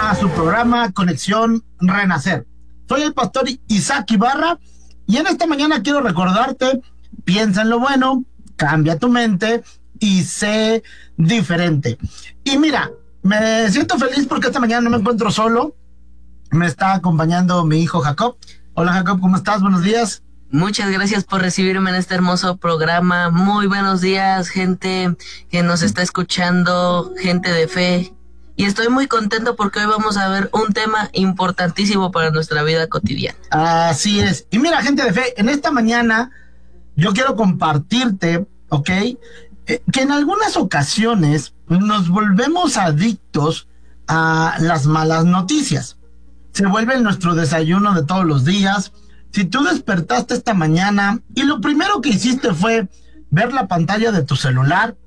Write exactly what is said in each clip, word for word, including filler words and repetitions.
a su programa Conexión Renacer. Soy el pastor Isaac Ibarra y en esta mañana quiero recordarte, piensa en lo bueno, cambia tu mente y sé diferente. Y mira, me siento feliz porque esta mañana no me encuentro solo, me está acompañando mi hijo Jacob. Hola Jacob, ¿cómo estás? Buenos días. Muchas gracias por recibirme en este hermoso programa. Muy buenos días, gente que nos está escuchando, gente de fe. Y estoy muy contento porque hoy vamos a ver un tema importantísimo para nuestra vida cotidiana. Así es. Y mira, gente de fe, en esta mañana yo quiero compartirte, ¿ok? Eh, que en algunas ocasiones nos volvemos adictos a las malas noticias. Se vuelve nuestro desayuno de todos los días. Si tú despertaste esta mañana y lo primero que hiciste fue ver la pantalla de tu celular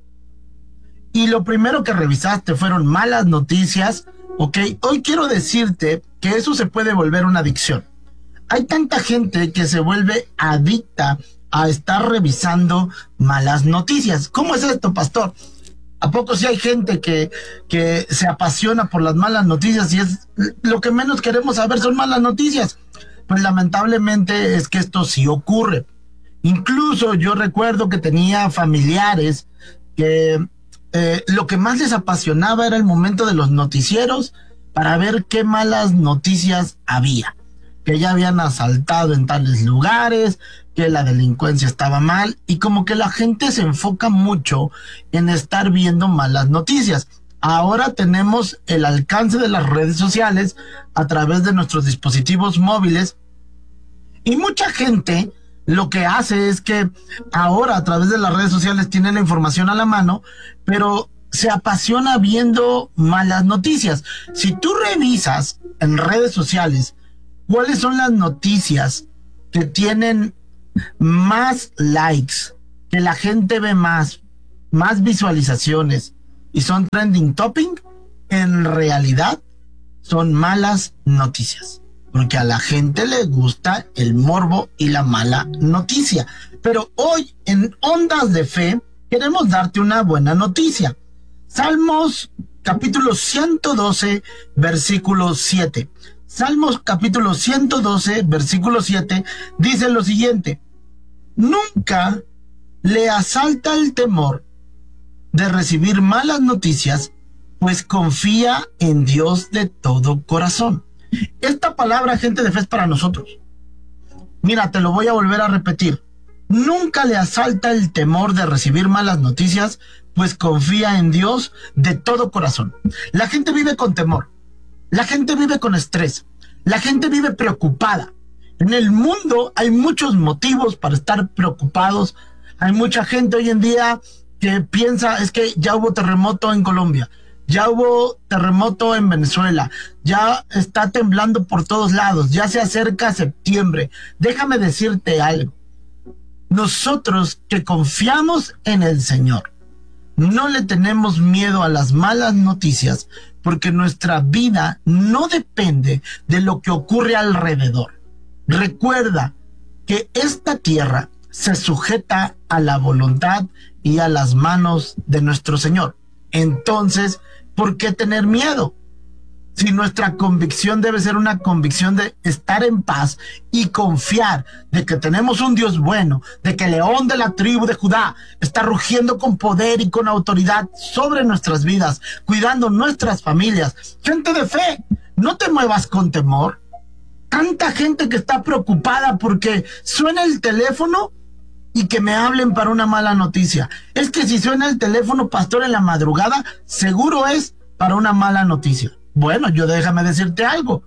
y lo primero que revisaste fueron malas noticias, ok, hoy quiero decirte que eso se puede volver una adicción. Hay tanta gente que se vuelve adicta a estar revisando malas noticias. ¿Cómo es esto, pastor? ¿A poco sí hay gente que, que se apasiona por las malas noticias y es lo que menos queremos saber son malas noticias? Pues lamentablemente es que esto sí ocurre. Incluso yo recuerdo que tenía familiares que eh, lo que más les apasionaba era el momento de los noticieros para ver qué malas noticias había. Que ya habían asaltado en tales lugares, que la delincuencia estaba mal y como que la gente se enfoca mucho en estar viendo malas noticias. Ahora tenemos el alcance de las redes sociales a través de nuestros dispositivos móviles y mucha gente lo que hace es que ahora a través de las redes sociales tiene la información a la mano, pero se apasiona viendo malas noticias. Si tú revisas en redes sociales cuáles son las noticias que tienen más likes, que la gente ve más, más visualizaciones y son trending topic, en realidad son malas noticias, porque a la gente le gusta el morbo y la mala noticia. Pero hoy en Ondas de Fe queremos darte una buena noticia. Salmos capítulo ciento doce versículo siete. Salmos capítulo ciento doce versículo siete dice lo siguiente: nunca le asalta el temor de recibir malas noticias, pues confía en Dios de todo corazón. Esta palabra, gente de fe, es para nosotros. Mira, te lo voy a volver a repetir. Nunca le asalta el temor de recibir malas noticias, pues confía en Dios de todo corazón. La gente vive con temor. La gente vive con estrés. La gente vive preocupada. En el mundo hay muchos motivos para estar preocupados. Hay mucha gente hoy en día que piensa, es que ya hubo terremoto en Colombia, ya hubo terremoto en Venezuela, ya está temblando por todos lados, ya se acerca septiembre. Déjame decirte algo. Nosotros que confiamos en el Señor, no le tenemos miedo a las malas noticias, porque nuestra vida no depende de lo que ocurre alrededor. Recuerda que esta tierra se sujeta a la voluntad y a las manos de nuestro Señor. Entonces, ¿por qué tener miedo? Si nuestra convicción debe ser una convicción de estar en paz y confiar de que tenemos un Dios bueno, de que el león de la tribu de Judá está rugiendo con poder y con autoridad sobre nuestras vidas, cuidando nuestras familias. Gente de fe, no te muevas con temor. Tanta gente que está preocupada porque suena el teléfono y que me hablen para una mala noticia. Es que si suena el teléfono, pastor, en la madrugada, seguro es para una mala noticia. Bueno, yo déjame decirte algo.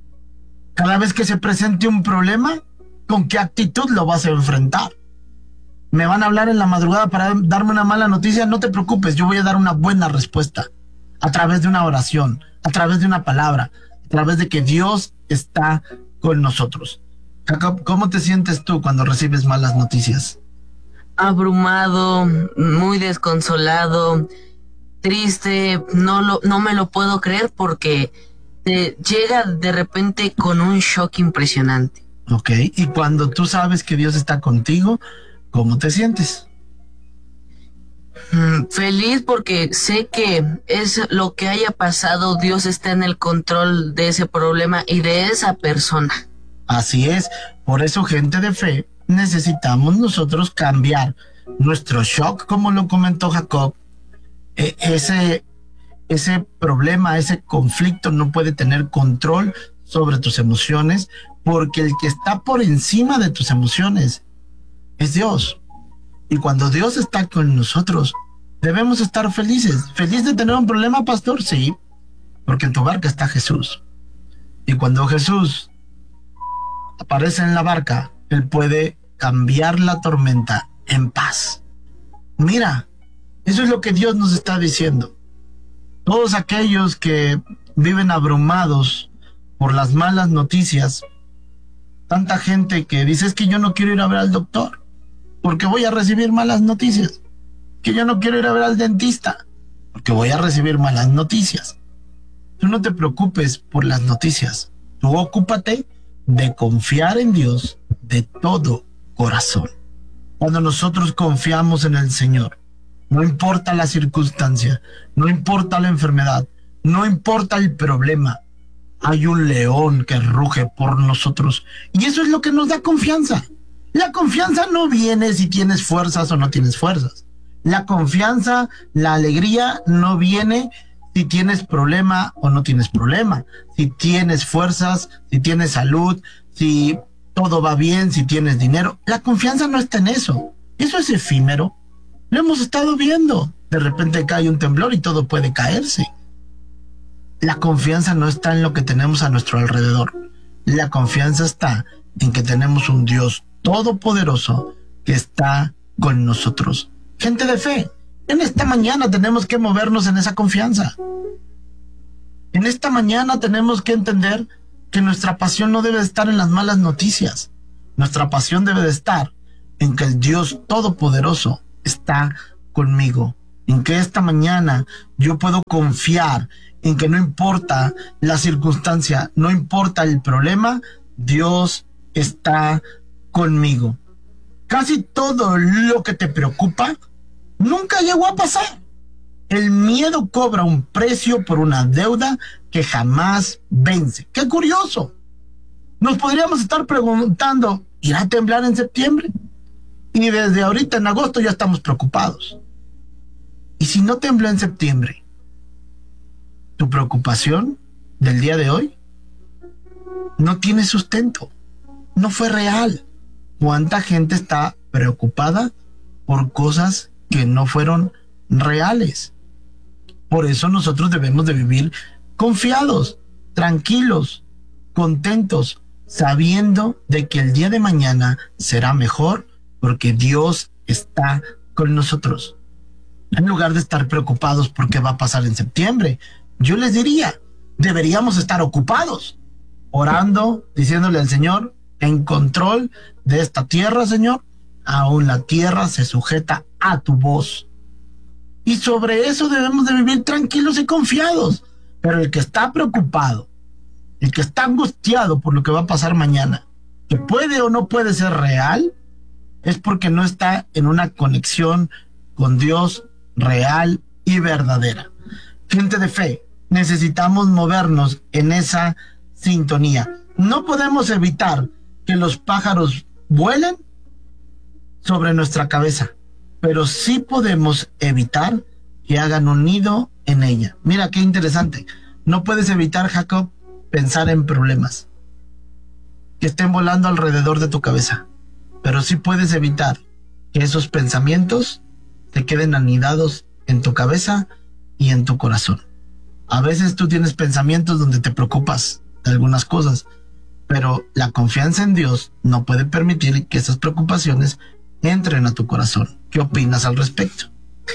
Cada vez que se presente un problema, ¿con qué actitud lo vas a enfrentar? ¿Me van a hablar en la madrugada para darme una mala noticia? No te preocupes, yo voy a dar una buena respuesta. A través de una oración, a través de una palabra, a través de que Dios está con nosotros. Jacob, ¿cómo te sientes tú cuando recibes malas noticias? Abrumado, muy desconsolado, triste, no lo, no me lo puedo creer porque te llega de repente con un shock impresionante. Ok, y cuando tú sabes que Dios está contigo, ¿cómo te sientes? Mm, Feliz porque sé que es lo que haya pasado, Dios está en el control de ese problema y de esa persona. Así es, por eso, gente de fe, necesitamos nosotros cambiar nuestro shock, como lo comentó Jacob. E- ese, ese problema, ese conflicto no puede tener control sobre tus emociones, porque el que está por encima de tus emociones es Dios. Y cuando Dios está con nosotros, debemos estar felices. ¿Feliz de tener un problema, pastor? Sí, porque en tu barca está Jesús. Y cuando Jesús aparece en la barca, Él puede cambiar la tormenta en paz. Mira, eso es lo que Dios nos está diciendo. Todos aquellos que viven abrumados por las malas noticias, tanta gente que dice, es que yo no quiero ir a ver al doctor porque voy a recibir malas noticias, que yo no quiero ir a ver al dentista porque voy a recibir malas noticias. Tú no te preocupes por las noticias, tú ocúpate de confiar en Dios de todo corazón. Cuando nosotros confiamos en el Señor, no importa la circunstancia, no importa la enfermedad, no importa el problema, hay un león que ruge por nosotros. Y eso es lo que nos da confianza. La confianza no viene si tienes fuerzas o no tienes fuerzas. La confianza, la alegría no viene si tienes problema o no tienes problema. Si tienes fuerzas, si tienes salud, si todo va bien, si tienes dinero. La confianza no está en eso. Eso es efímero. Lo hemos estado viendo. De repente cae un temblor y todo puede caerse. La confianza no está en lo que tenemos a nuestro alrededor. La confianza está en que tenemos un Dios todopoderoso que está con nosotros. Gente de fe, en esta mañana tenemos que movernos en esa confianza. En esta mañana tenemos que entender que nuestra pasión no debe estar en las malas noticias. Nuestra pasión debe de estar en que el Dios todopoderoso está conmigo. En que esta mañana yo puedo confiar en que no importa la circunstancia, no importa el problema, Dios está conmigo. Casi todo lo que te preocupa nunca llegó a pasar. El miedo cobra un precio por una deuda que jamás vence. ¡Qué curioso! Nos podríamos estar preguntando, ¿irá a temblar en septiembre? Y desde ahorita en agosto ya estamos preocupados. ¿Y si no tembló en septiembre? ¿Tu preocupación del día de hoy no tiene sustento? No fue real. ¿Cuánta gente está preocupada por cosas que no fueron reales? Por eso nosotros debemos de vivir confiados, tranquilos, contentos, sabiendo de que el día de mañana será mejor porque Dios está con nosotros. En lugar de estar preocupados por qué va a pasar en septiembre, yo les diría, deberíamos estar ocupados, orando, diciéndole al Señor, en control de esta tierra, Señor, aún la tierra se sujeta a tu voz. Y sobre eso debemos de vivir tranquilos y confiados. Pero el que está preocupado, el que está angustiado por lo que va a pasar mañana, que puede o no puede ser real, es porque no está en una conexión con Dios real y verdadera. Gente de fe, necesitamos movernos en esa sintonía. No podemos evitar que los pájaros vuelen sobre nuestra cabeza, pero sí podemos evitar que hagan un nido en ella. Mira qué interesante. No puedes evitar, Jacob, pensar en problemas que estén volando alrededor de tu cabeza, pero sí puedes evitar que esos pensamientos te queden anidados en tu cabeza y en tu corazón. A veces tú tienes pensamientos donde te preocupas de algunas cosas, pero la confianza en Dios no puede permitir que esas preocupaciones entren a tu corazón. ¿Qué opinas al respecto?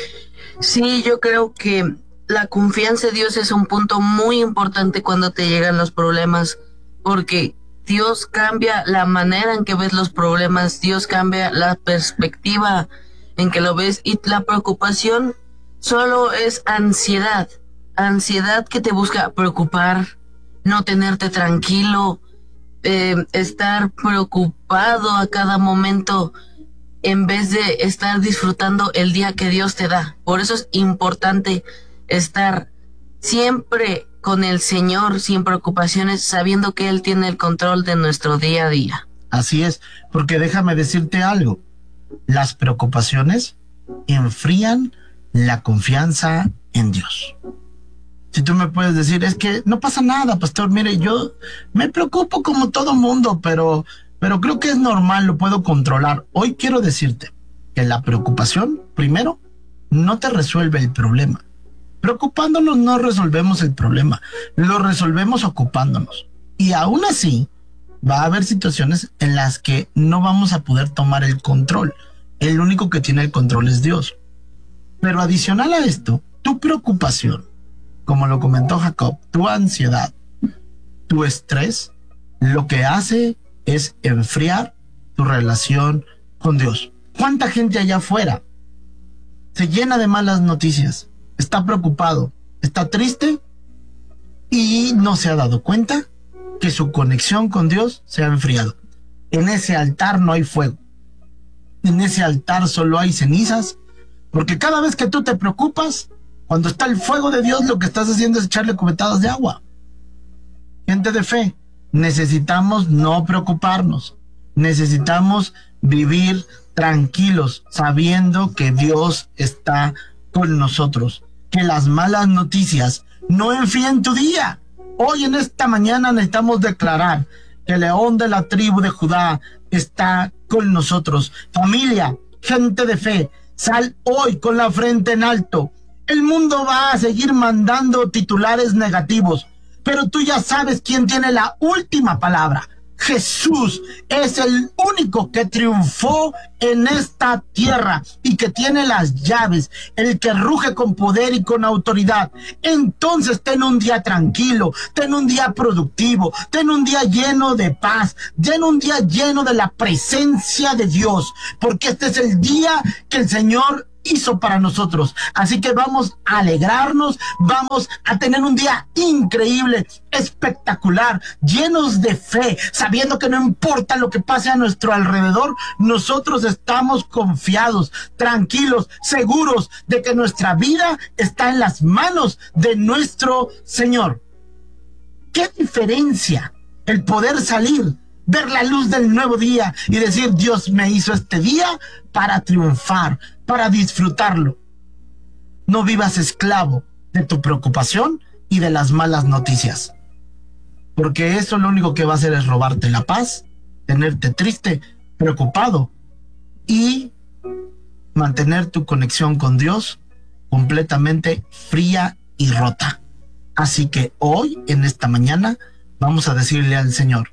Sí, yo creo que la confianza en Dios es un punto muy importante cuando te llegan los problemas, porque Dios cambia la manera en que ves los problemas, Dios cambia la perspectiva en que lo ves, y la preocupación solo es ansiedad, ansiedad que te busca preocupar, no tenerte tranquilo, eh, estar preocupado a cada momento. en vez de estar disfrutando el día que Dios te da. Por eso es importante estar siempre con el Señor, sin preocupaciones, sabiendo que Él tiene el control de nuestro día a día. Así es, porque déjame decirte algo, las preocupaciones enfrían la confianza en Dios. Si tú me puedes decir, es que no pasa nada, pastor, mire, yo me preocupo como todo mundo, pero, pero creo que es normal, lo puedo controlar. Hoy quiero decirte que la preocupación, primero, no te resuelve el problema. Preocupándonos no resolvemos el problema, lo resolvemos ocupándonos. Y aún así, va a haber situaciones en las que no vamos a poder tomar el control. El único que tiene el control es Dios. Pero adicional a esto, tu preocupación, como lo comentó Jacob, tu ansiedad, tu estrés, lo que hace es enfriar tu relación con Dios. ¿Cuánta gente allá afuera se llena de malas noticias? Está preocupado, está triste y no se ha dado cuenta que su conexión con Dios se ha enfriado. En ese altar no hay fuego. En ese altar solo hay cenizas, porque cada vez que tú te preocupas, cuando está el fuego de Dios, lo que estás haciendo es echarle cubetadas de agua. Gente de fe, necesitamos no preocuparnos. Necesitamos vivir tranquilos, sabiendo que Dios está con nosotros. Que las malas noticias no enfríen tu día. Hoy en esta mañana necesitamos declarar que el león de la tribu de Judá está con nosotros. Familia, gente de fe, sal hoy con la frente en alto. El mundo va a seguir mandando titulares negativos, pero tú ya sabes quién tiene la última palabra. Jesús es el único que triunfó en esta tierra y que tiene las llaves, el que ruge con poder y con autoridad. Entonces ten un día tranquilo, ten un día productivo, ten un día lleno de paz, ten un día lleno de la presencia de Dios, porque este es el día que el Señor hizo para nosotros. Así que vamos a alegrarnos, vamos a tener un día increíble, espectacular, llenos de fe, sabiendo que no importa lo que pase a nuestro alrededor, nosotros estamos confiados, tranquilos, seguros de que nuestra vida está en las manos de nuestro Señor. ¿Qué diferencia el poder salir, ver la luz del nuevo día y decir, Dios me hizo este día para triunfar, para disfrutarlo? No vivas esclavo de tu preocupación y de las malas noticias, porque eso lo único que va a hacer es robarte la paz, tenerte triste, preocupado y mantener tu conexión con Dios completamente fría y rota. Así que hoy, en esta mañana, vamos a decirle al Señor,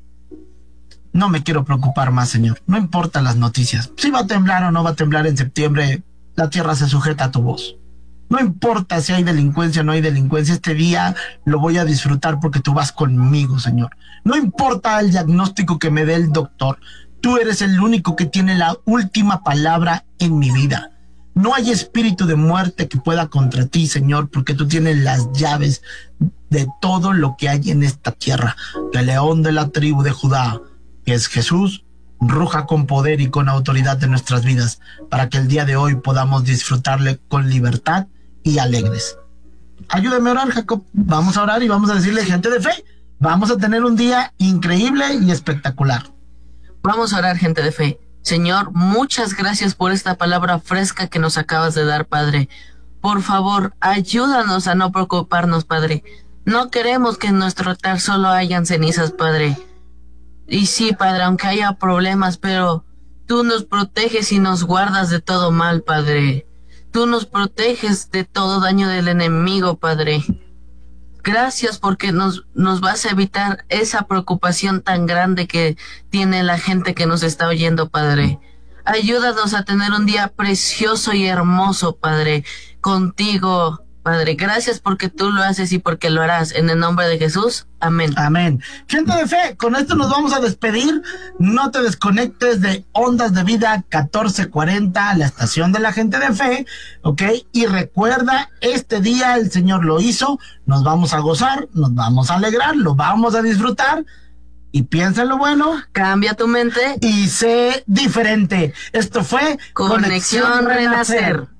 no me quiero preocupar más, Señor. No importa las noticias. Si va a temblar o no va a temblar en septiembre, la tierra se sujeta a tu voz. No importa si hay delincuencia o no hay delincuencia. Este día lo voy a disfrutar porque tú vas conmigo, Señor. No importa el diagnóstico que me dé el doctor. Tú eres el único que tiene la última palabra en mi vida. No hay espíritu de muerte que pueda contra ti, Señor, porque tú tienes las llaves de todo lo que hay en esta tierra. Que el león de la tribu de Judá, que es Jesús, ruja con poder y con autoridad de nuestras vidas, para que el día de hoy podamos disfrutarle con libertad y alegres. Ayúdame a orar, Jacob. Vamos a orar y vamos a decirle, gente de fe, vamos a tener un día increíble y espectacular. Vamos a orar, gente de fe. Señor, muchas gracias por esta palabra fresca que nos acabas de dar, Padre. Por favor, ayúdanos a no preocuparnos, Padre. No queremos que en nuestro altar solo hayan cenizas, Padre. Y sí, Padre, aunque haya problemas, pero tú nos proteges y nos guardas de todo mal, Padre. Tú nos proteges de todo daño del enemigo, Padre. Gracias porque nos, nos vas a evitar esa preocupación tan grande que tiene la gente que nos está oyendo, Padre. Ayúdanos a tener un día precioso y hermoso, Padre, contigo, Padre. Gracias porque tú lo haces y porque lo harás. En el nombre de Jesús. Amén. Amén. Gente de fe, con esto nos vamos a despedir. No te desconectes de Ondas de Vida catorce cuarenta, la estación de la gente de fe, ¿ok? Y recuerda, este día el Señor lo hizo. Nos vamos a gozar, nos vamos a alegrar, lo vamos a disfrutar. y piensa en lo bueno. Cambia tu mente Y sé diferente. Esto fue Conexión Renacer.